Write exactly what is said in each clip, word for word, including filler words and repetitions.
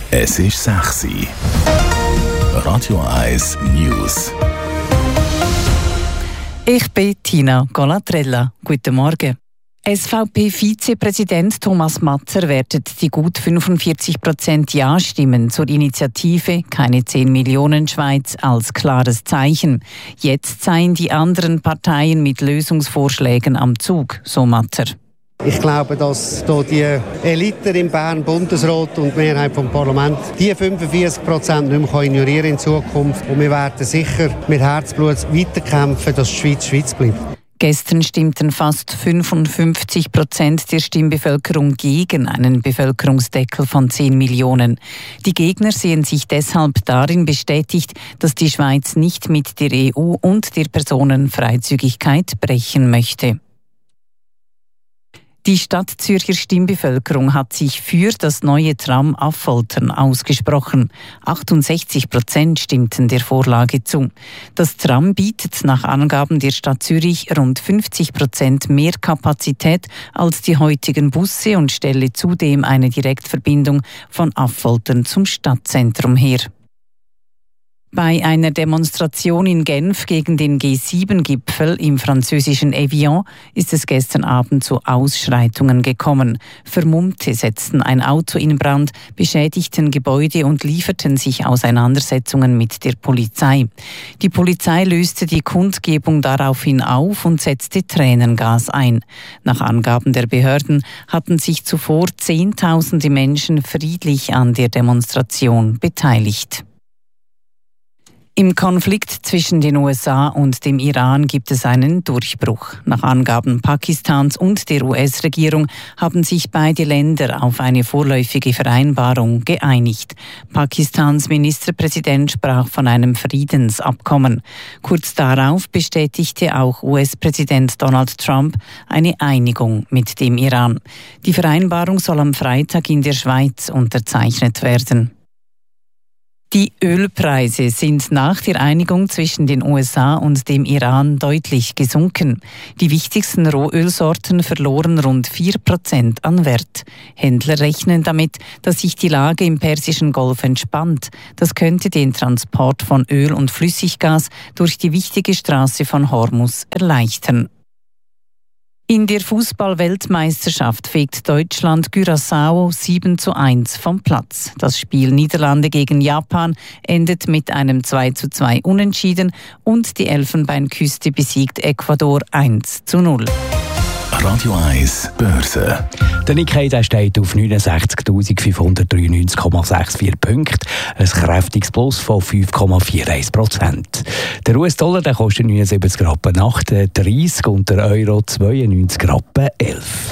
Es ist sechs Uhr. Radio eins News. Ich bin Tina Golatrella. Guten Morgen. S V P-Vizepräsident Thomas Matzer wertet die gut fünfundvierzig Prozent Ja-Stimmen zur Initiative «Keine zehn Millionen Schweiz» als klares Zeichen. Jetzt seien die anderen Parteien mit Lösungsvorschlägen am Zug, so Matzer. Ich glaube, dass hier die Elite in Bern, Bundesrat und die Mehrheit vom Parlament die fünfundvierzig Prozent nicht mehr ignorieren in Zukunft. Und wir werden sicher mit Herzblut weiterkämpfen, dass die Schweiz Schweiz bleibt. Gestern stimmten fast fünfundfünfzig Prozent der Stimmbevölkerung gegen einen Bevölkerungsdeckel von zehn Millionen. Die Gegner sehen sich deshalb darin bestätigt, dass die Schweiz nicht mit der E U und der Personenfreizügigkeit brechen möchte. Die Stadtzürcher Stimmbevölkerung hat sich für das neue Tram Affoltern ausgesprochen. achtundsechzig Prozent stimmten der Vorlage zu. Das Tram bietet nach Angaben der Stadt Zürich rund fünfzig Prozent mehr Kapazität als die heutigen Busse und stelle zudem eine Direktverbindung von Affoltern zum Stadtzentrum her. Bei einer Demonstration in Genf gegen den G sieben Gipfel im französischen Evian ist es gestern Abend zu Ausschreitungen gekommen. Vermummte setzten ein Auto in Brand, beschädigten Gebäude und lieferten sich Auseinandersetzungen mit der Polizei. Die Polizei löste die Kundgebung daraufhin auf und setzte Tränengas ein. Nach Angaben der Behörden hatten sich zuvor Zehntausende Menschen friedlich an der Demonstration beteiligt. Im Konflikt zwischen den U S A und dem Iran gibt es einen Durchbruch. Nach Angaben Pakistans und der U S-Regierung haben sich beide Länder auf eine vorläufige Vereinbarung geeinigt. Pakistans Ministerpräsident sprach von einem Friedensabkommen. Kurz darauf bestätigte auch U S-Präsident Donald Trump eine Einigung mit dem Iran. Die Vereinbarung soll am Freitag in der Schweiz unterzeichnet werden. Die Ölpreise sind nach der Einigung zwischen den U S A und dem Iran deutlich gesunken. Die wichtigsten Rohölsorten verloren rund vier Prozent an Wert. Händler rechnen damit, dass sich die Lage im Persischen Golf entspannt. Das könnte den Transport von Öl und Flüssiggas durch die wichtige Straße von Hormuz erleichtern. In der Fußball-Weltmeisterschaft fegt Deutschland Curaçao sieben zu eins vom Platz. Das Spiel Niederlande gegen Japan endet mit einem zwei zu zwei Unentschieden und die Elfenbeinküste besiegt Ecuador eins zu null. Radio eins Börse. Der Nikkei der steht auf neunundsechzigtausendfünfhundertdreiundneunzig Komma vierundsechzig Punkte, ein kräftiges Plus von fünf Komma einundvierzig Prozent. Der U S-Dollar der kostet neunundsiebzig Rappen achtunddreißig und der Euro zweiundneunzig Rappen elf.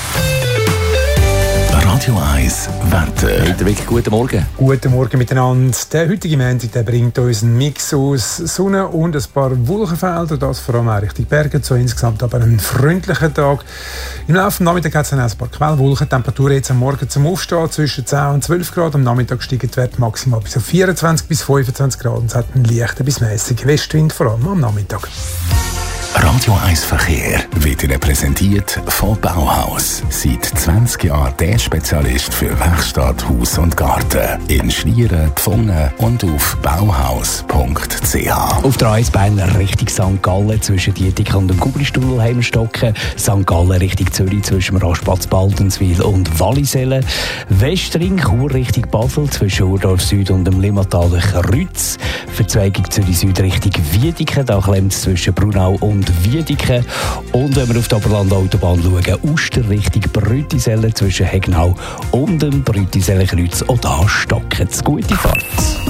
Radio eins Wetter. Heute wirklich guten Morgen. Guten Morgen miteinander. Der heutige Montag der bringt uns einen Mix aus Sonne und ein paar Wolkenfelder, das vor allem auch Richtung Berge. So insgesamt aber einen freundlichen Tag. Im Laufe des Nachmittags hat es dann auch ein paar Quellwolken. Temperatur jetzt am Morgen zum Aufstehen zwischen zehn und zwölf Grad. Am Nachmittag steigen die Werte maximal bis auf vierundzwanzig bis fünfundzwanzig Grad. Und es hat einen leichten bis mäßigen Westwind, vor allem am Nachmittag. Radio eins Verkehr wird Ihnen präsentiert von Bauhaus. Seit zwanzig Jahren der Spezialist für Werkstatt, Haus und Garten. In Schlieren, Pfungen und auf bauhaus punkt c h. Auf der Eisbahn Richtung Sankt Gallen zwischen Dietik und dem Gubristuhl Stocken. Sankt Gallen Richtung Zürich zwischen dem Rastplatz Baldenswil und Wallisellen. Westring Chur Richtung Basel zwischen Urdorf Süd und dem Limmataler Kreuz. Verzweigung Zürich Süd Richtung Wiedeke. Da klemmt es zwischen Brunau und Wiedeke. Und wenn wir auf die Oberland-Autobahn schauen, Uster Richtung Brütisellen zwischen Hegnau und dem Brütiseller Kreuz. Auch da stocken es. Gute Fahrt.